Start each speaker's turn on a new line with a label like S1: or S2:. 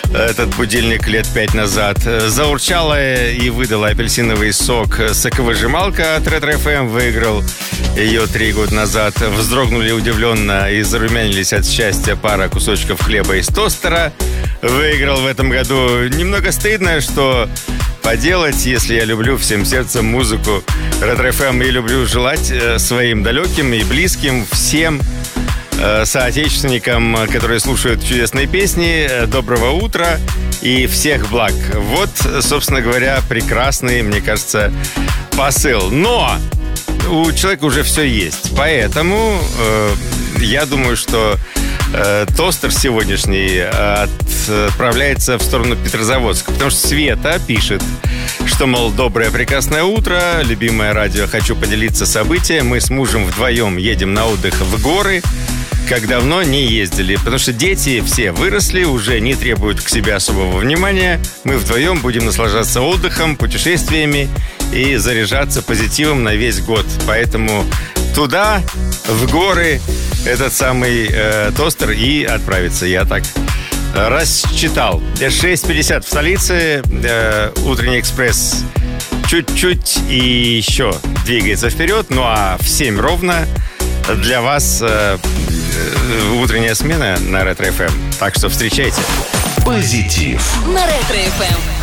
S1: этот будильник лет 5 назад. Заурчала и выдала апельсиновый сок соковыжималка от Ретро FM. Выиграл ее 3 года назад. Вздрогнули удивленно и зарумянились от счастья пара кусочков хлеба из тостера. Выиграл в этом году. Немного стыдно, что поделать, если я люблю всем сердцем музыку Ретро FM и люблю желать своим далеким и близким всем соотечественникам, которые слушают чудесные песни, доброго утра и всех благ. Вот, собственно говоря, прекрасный, мне кажется, посыл. Но у человека уже все есть. Поэтому я думаю, что тостер сегодняшний отправляется в сторону Петрозаводска. Потому что Света пишет, что, мол, доброе прекрасное утро, любимое радио, хочу поделиться событием. Мы с мужем вдвоем едем на отдых в горы, как давно не ездили. Потому что дети все выросли, уже не требуют к себе особого внимания. Мы вдвоем будем наслаждаться отдыхом, путешествиями и заряжаться позитивом на весь год. Поэтому туда, в горы, этот самый тостер и отправится. Я так рассчитал. 6:50 в столице. Утренний экспресс чуть-чуть и еще двигается вперед. Ну а в 7 ровно для вас утренняя смена на Ретро FM. Так что встречайте.
S2: Позитив
S3: на Ретро FM.